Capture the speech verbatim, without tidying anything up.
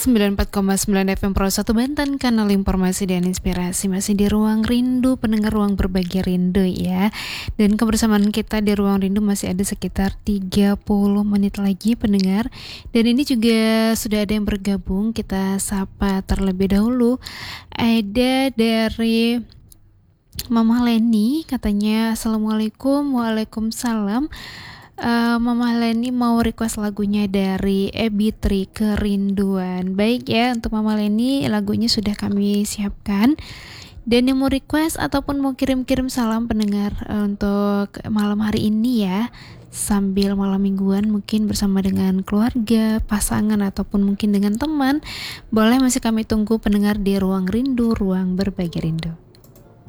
sembilan puluh empat koma sembilan F M Pro satu Banten, kanal informasi dan inspirasi. Masih di Ruang Rindu, pendengar ruang berbagi rindu ya. Dan kebersamaan kita di Ruang Rindu masih ada sekitar tiga puluh menit lagi pendengar. Dan ini juga sudah ada yang bergabung, kita sapa terlebih dahulu. Ada dari Mama Leni, katanya Assalamualaikum. Waalaikumsalam. Uh, Mama Leni mau request lagunya dari Ebitri, Kerinduan. Baik ya, untuk Mama Leni lagunya sudah kami siapkan. Dan yang mau request ataupun mau kirim-kirim salam pendengar uh, untuk malam hari ini ya, sambil malam mingguan mungkin bersama dengan keluarga, pasangan ataupun mungkin dengan teman, boleh masih kami tunggu pendengar di Ruang Rindu, ruang berbagi rindu.